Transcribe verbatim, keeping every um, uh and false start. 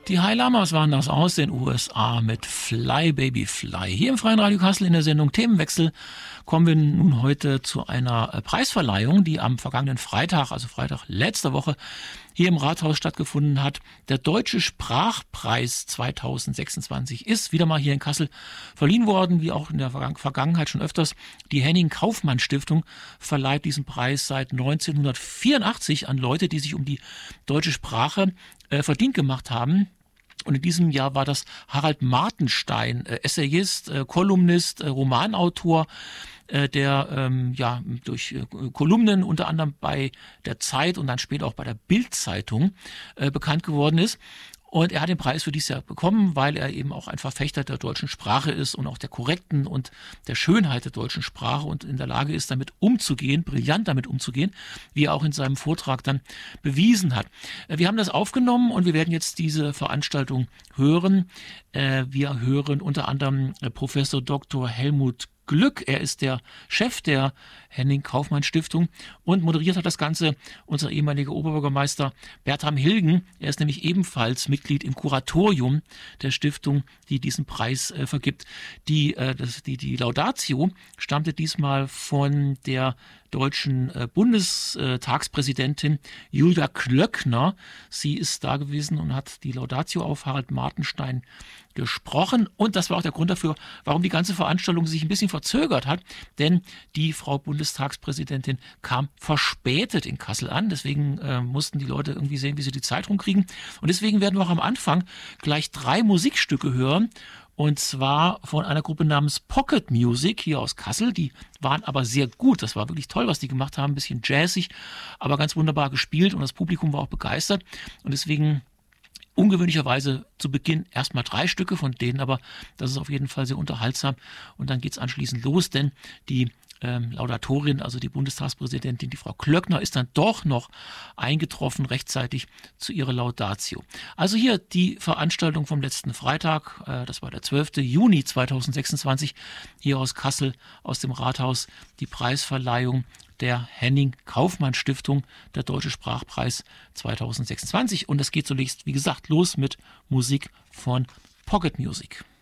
Die High Lamas waren das aus den U S A mit Fly Baby Fly. Hier im Freien Radio Kassel in der Sendung Themenwechsel kommen wir nun heute zu einer Preisverleihung, die am vergangenen Freitag, also Freitag letzter Woche, hier im Rathaus stattgefunden hat. Der Deutsche Sprachpreis zweitausendsechsundzwanzig ist wieder mal hier in Kassel verliehen worden, wie auch in der Vergangenheit schon öfters. Die Henning-Kaufmann-Stiftung verleiht diesen Preis seit neunzehnhundertvierundachtzig an Leute, die sich um die deutsche Sprache äh, verdient gemacht haben. Und in diesem Jahr war das Harald Martenstein, äh, Essayist, äh, Kolumnist, äh, Romanautor, äh, der ähm, ja durch äh, Kolumnen unter anderem bei der Zeit und dann später auch bei der Bild-Zeitung äh, bekannt geworden ist. Und er hat den Preis für dieses Jahr bekommen, weil er eben auch ein Verfechter der deutschen Sprache ist und auch der korrekten und der Schönheit der deutschen Sprache und in der Lage ist, damit umzugehen, brillant damit umzugehen, wie er auch in seinem Vortrag dann bewiesen hat. Wir haben das aufgenommen und wir werden jetzt diese Veranstaltung hören. Wir hören unter anderem Professor Doktor Helmut Glück. Er ist der Chef der Henning-Kaufmann-Stiftung und moderiert hat das Ganze unser ehemaliger Oberbürgermeister Bertram Hilgen. Er ist nämlich ebenfalls Mitglied im Kuratorium der Stiftung, die diesen Preis äh, vergibt. Die, äh, das, die, die Laudatio stammte diesmal von der deutschen äh, Bundestagspräsidentin Julia Klöckner. Sie ist da gewesen und hat die Laudatio auf Harald Martenstein gesprochen. Und das war auch der Grund dafür, warum die ganze Veranstaltung sich ein bisschen verzögert hat. Denn die Frau Bundestagspräsidentin kam verspätet in Kassel an. Deswegen äh, mussten die Leute irgendwie sehen, wie sie die Zeit rumkriegen. Und deswegen werden wir auch am Anfang gleich drei Musikstücke hören. Und zwar von einer Gruppe namens Pocket Music hier aus Kassel. Die waren aber sehr gut. Das war wirklich toll, was die gemacht haben. Ein bisschen jazzig, aber ganz wunderbar gespielt. Und das Publikum war auch begeistert. Und deswegen ungewöhnlicherweise zu Beginn erstmal drei Stücke, von denen aber das ist auf jeden Fall sehr unterhaltsam. Und dann geht es anschließend los, denn die ähm, Laudatorin, also die Bundestagspräsidentin, die Frau Klöckner, ist dann doch noch eingetroffen rechtzeitig zu ihrer Laudatio. Also hier die Veranstaltung vom letzten Freitag, äh, das war der zwölfte Juni zweitausendsechsundzwanzig, hier aus Kassel, aus dem Rathaus, die Preisverleihung der Henning-Kaufmann-Stiftung, der Deutsche Sprachpreis zweitausendsechsundzwanzig. Und es geht zunächst, wie gesagt, los mit Musik von Pocket Music.